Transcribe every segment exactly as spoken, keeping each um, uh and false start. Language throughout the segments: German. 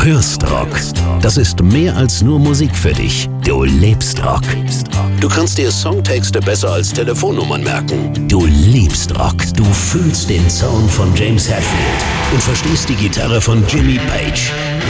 hörst Rock. Das ist mehr als nur Musik für dich. Du lebst Rock. Du kannst dir Songtexte besser als Telefonnummern merken. Du liebst Rock. Du fühlst den Sound von James Hetfield und verstehst die Gitarre von Jimmy Page.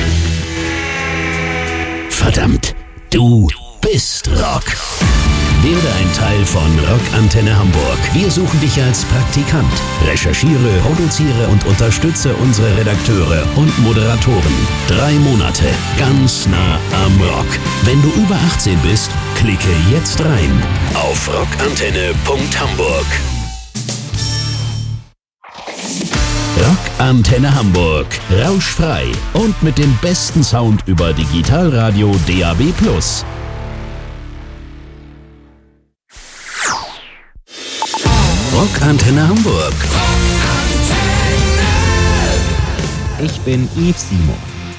Verdammt, du bist Rock. Werde ein Teil von Rock Antenne Hamburg. Wir suchen dich als Praktikant. Recherchiere, produziere und unterstütze unsere Redakteure und Moderatoren. Drei Monate, ganz nah am Rock. Wenn du über achtzehn bist, klicke jetzt rein auf rockantenne punkt hamburg. Rock Antenne Hamburg. Rauschfrei und mit dem besten Sound über Digitalradio D A B plus. Rock Antenne Hamburg. Ich bin Yves Simon.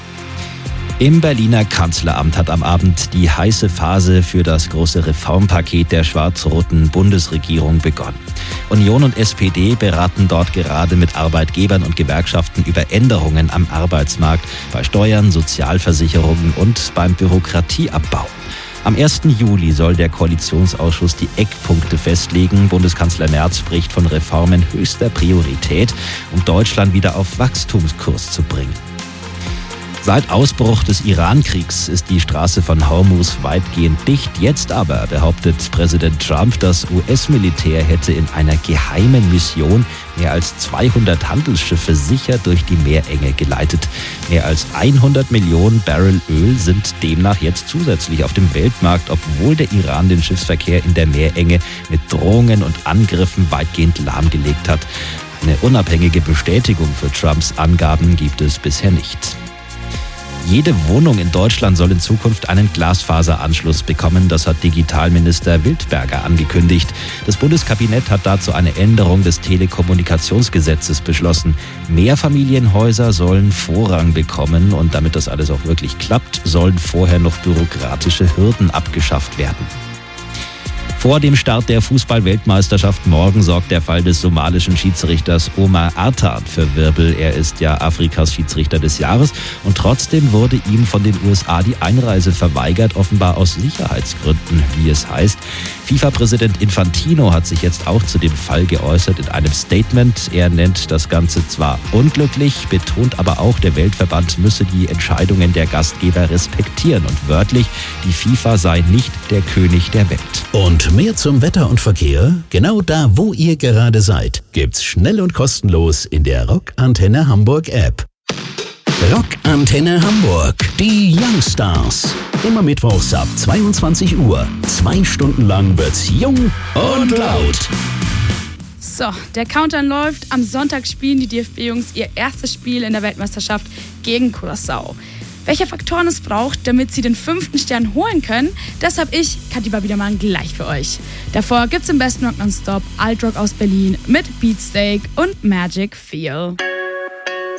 Im Berliner Kanzleramt hat am Abend die heiße Phase für das große Reformpaket der schwarz-roten Bundesregierung begonnen. Union und S P D beraten dort gerade mit Arbeitgebern und Gewerkschaften über Änderungen am Arbeitsmarkt, bei Steuern, Sozialversicherungen und beim Bürokratieabbau. Am ersten Juli soll der Koalitionsausschuss die Eckpunkte festlegen. Bundeskanzler Merz spricht von Reformen höchster Priorität, um Deutschland wieder auf Wachstumskurs zu bringen. Seit Ausbruch des Iran-Kriegs ist die Straße von Hormuz weitgehend dicht. Jetzt aber behauptet Präsident Trump, das U S-Militär hätte in einer geheimen Mission mehr als zweihundert Handelsschiffe sicher durch die Meerenge geleitet. Mehr als hundert Millionen Barrel Öl sind demnach jetzt zusätzlich auf dem Weltmarkt, obwohl der Iran den Schiffsverkehr in der Meerenge mit Drohungen und Angriffen weitgehend lahmgelegt hat. Eine unabhängige Bestätigung für Trumps Angaben gibt es bisher nicht. Jede Wohnung in Deutschland soll in Zukunft einen Glasfaseranschluss bekommen. Das hat Digitalminister Wildberger angekündigt. Das Bundeskabinett hat dazu eine Änderung des Telekommunikationsgesetzes beschlossen. Mehrfamilienhäuser sollen Vorrang bekommen und damit das alles auch wirklich klappt, sollen vorher noch bürokratische Hürden abgeschafft werden. Vor dem Start der Fußball-Weltmeisterschaft morgen sorgt der Fall des somalischen Schiedsrichters Omar Artan für Wirbel. Er ist ja Afrikas Schiedsrichter des Jahres und trotzdem wurde ihm von den U S A die Einreise verweigert, offenbar aus Sicherheitsgründen, wie es heißt. FIFA-Präsident Infantino hat sich jetzt auch zu dem Fall geäußert in einem Statement. Er nennt das Ganze zwar unglücklich, betont aber auch, der Weltverband müsse die Entscheidungen der Gastgeber respektieren und wörtlich, die FIFA sei nicht der König der Welt. Und mehr zum Wetter und Verkehr, genau da, wo ihr gerade seid, gibt's schnell und kostenlos in der Rock Antenne Hamburg App. Rock Antenne Hamburg, die Youngstars. Immer mittwochs ab zweiundzwanzig Uhr. Zwei Stunden lang wird's jung und laut. So, der Countdown läuft. Am Sonntag spielen die D F B-Jungs ihr erstes Spiel in der Weltmeisterschaft gegen Curaçao. Welche Faktoren es braucht, damit sie den fünften Stern holen können, das habe ich, Kathi Wiedemann, gleich für euch. Davor gibt's im besten Rock Nonstop Alt Rock aus Berlin mit Beatsteak und Magic Feel.